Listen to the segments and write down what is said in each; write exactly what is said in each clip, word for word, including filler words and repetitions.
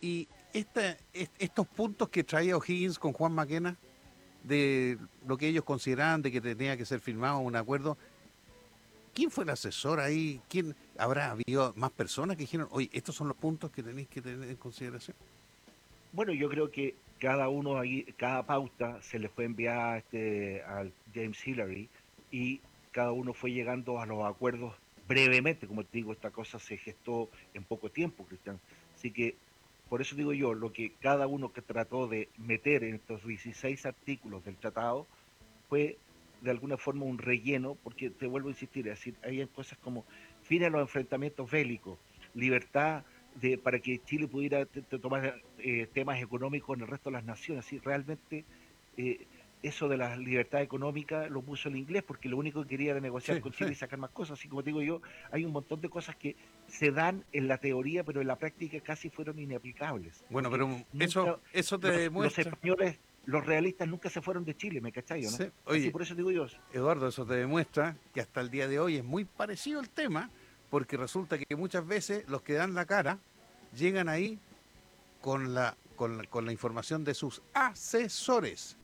Y esta, est- estos puntos que traía O'Higgins con Juan Maquena, de lo que ellos consideraban de que tenía que ser firmado un acuerdo, ¿quién fue el asesor ahí? ¿Quién habrá habido más personas que dijeron, oye, estos son los puntos que tenéis que tener en consideración? Bueno, yo creo que cada uno ahí, cada pauta se le fue enviada este, al James Hillary y cada uno fue llegando a los acuerdos brevemente. Como te digo, esta cosa se gestó en poco tiempo, Cristian. Así que, por eso digo yo, lo que cada uno que trató de meter en estos dieciséis artículos del tratado fue de alguna forma un relleno, porque te vuelvo a insistir, es decir, hay cosas como fin a los enfrentamientos bélicos, libertad de, para que Chile pudiera te, te tomar eh, temas económicos en el resto de las naciones. Así, realmente eh, eso de la libertad económica lo puso el inglés porque lo único que quería era negociar Sí, con sí. Chile y sacar más cosas. Así como te digo yo, hay un montón de cosas que se dan en la teoría, pero en la práctica casi fueron inaplicables, Bueno, porque pero eso, nunca eso te los, los demuestra. españoles, los realistas nunca se fueron de Chile, ¿me cachai, no? Sí, Así oye, por eso digo yo, Eduardo, eso te demuestra que hasta el día de hoy es muy parecido el tema, porque resulta que muchas veces los que dan la cara llegan ahí con la, con la, con la información de sus asesores.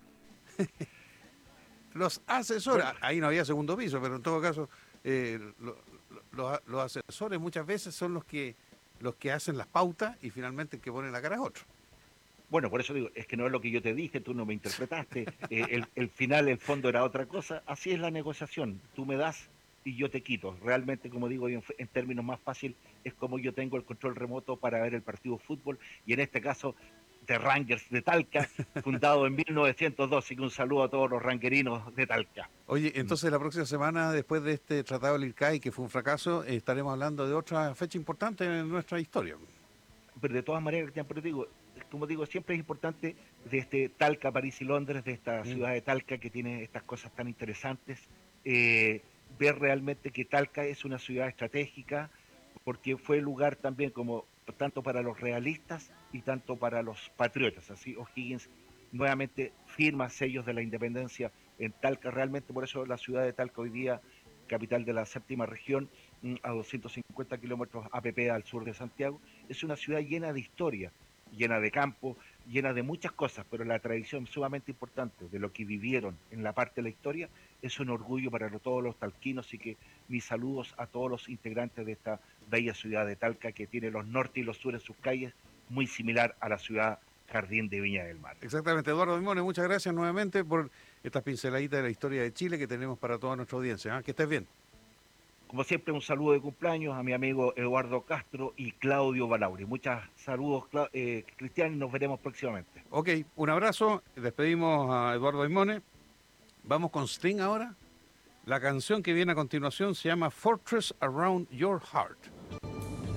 Los asesores, bueno, ah, ahí no había segundo piso, pero en todo caso, eh, lo- lo- los, los asesores muchas veces son los que, los que hacen las pautas y finalmente el que pone la cara es otro. bueno, por eso digo, es que no es lo que yo te dije, tú no me interpretaste, eh, el, el final, el fondo era otra cosa, así es la negociación, tú me das y yo te quito. Realmente, como digo, en, en términos más fácil, es como yo tengo el control remoto para ver el partido de fútbol y en este caso de Rangers de Talca, fundado en mil novecientos dos, así que un saludo a todos los ranguerinos de Talca. Oye, Mm. entonces la próxima semana, después de este tratado del IRCAI, que fue un fracaso, eh, estaremos hablando de otra fecha importante en nuestra historia. Pero de todas maneras, Cristian, pero digo, como digo, siempre es importante de este Talca, París y Londres, de esta Mm. ciudad de Talca que tiene estas cosas tan interesantes, eh, ver realmente que Talca es una ciudad estratégica, porque fue lugar también como tanto para los realistas y tanto para los patriotas. Así O'Higgins nuevamente firma sellos de la independencia en Talca, realmente por eso la ciudad de Talca hoy día, capital de la séptima región, mm, a doscientos cincuenta kilómetros A P P al sur de Santiago, es una ciudad llena de historia, llena de campo, llena de muchas cosas, pero la tradición sumamente importante de lo que vivieron en la parte de la historia es un orgullo para todos los talquinos, así que mis saludos a todos los integrantes de esta bella ciudad de Talca que tiene los norte y los sur en sus calles, muy similar a la ciudad Jardín de Viña del Mar. Exactamente, Eduardo Dimone, muchas gracias nuevamente por estas pinceladitas de la historia de Chile que tenemos para toda nuestra audiencia. ¿Ah? Que estés bien. Como siempre, un saludo de cumpleaños a mi amigo Eduardo Castro y Claudio Balauri. Muchos saludos, eh, Cristian, y nos veremos próximamente. Ok, un abrazo, despedimos a Eduardo Dimone. Vamos con Sting ahora. La canción que viene a continuación se llama Fortress Around Your Heart.